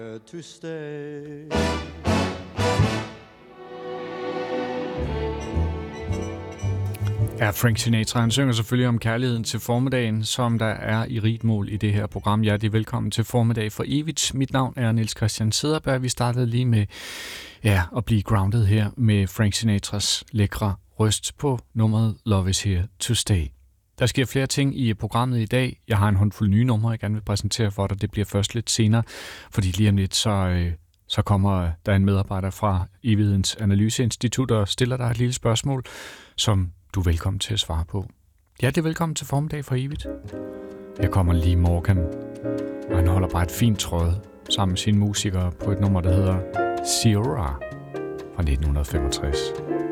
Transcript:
To stay. Ja, Frank Sinatra, han synger selvfølgelig om kærligheden til formiddagen, som der er i rigt mål i det her program. Hjertelig velkommen til Formiddag for evigt. Mit navn er Niels Christian Cederberg. Vi startede lige med at blive grounded her med Frank Sinatras lækre røst på nummeret Love is Here to Stay. Der sker flere ting i programmet i dag. Jeg har en håndfuld nye numre, jeg gerne vil præsentere for dig. Det bliver først lidt senere, fordi lige om lidt så kommer der en medarbejder fra Evighedens Analyseinstitut og stiller dig et lille spørgsmål, som du er velkommen til at svare på. Ja, det er velkommen til Formiddag for evigt. Her kommer Lee Morgan, og han holder bare et fint tråd sammen med sine musikere på et nummer, der hedder Ciora fra 1965.